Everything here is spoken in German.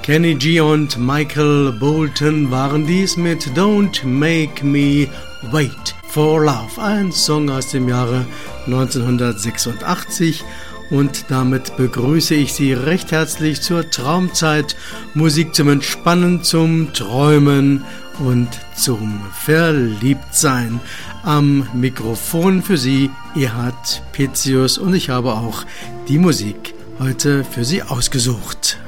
Kenny G und Michael Bolton waren dies mit Don't Make Me Wait for Love, ein Song aus dem Jahre 1986. Und damit begrüße ich Sie recht herzlich zur Traumzeit, Musik zum Entspannen, zum Träumen und zum Verliebtsein. Am Mikrofon für Sie Erhard Petzius und ich habe auch die Musik heute für Sie ausgesucht.